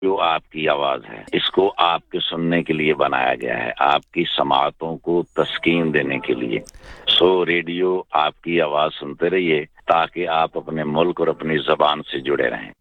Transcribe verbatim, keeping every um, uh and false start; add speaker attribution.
Speaker 1: जो आपकी आवाज है, इसको आपके सुनने के लिए बनाया गया है, आपकी समातों को तस्कीन देने के लिए। सो रेडियो आपकी आवाज सुनते रहिए ताकि आप अपने मुल्क और अपनी जबान से जुड़े रहें।